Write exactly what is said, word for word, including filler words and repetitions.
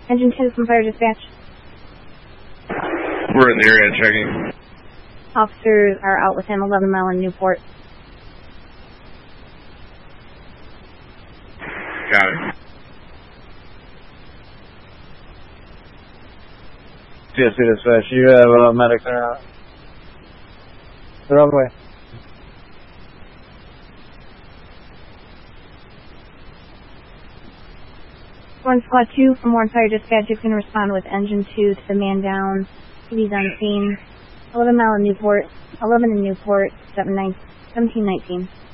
Engine two from fire dispatch. We're in the area checking. Officers are out with him, eleven mile in Newport. Got it. C S C dispatch, you have uh, medics there now. They're on the way. One squad two from Warren Fire Dispatch is going to respond with engine two to the man down. He's on scene. eleven mile in Newport. eleven in Newport. seventeen nineteen.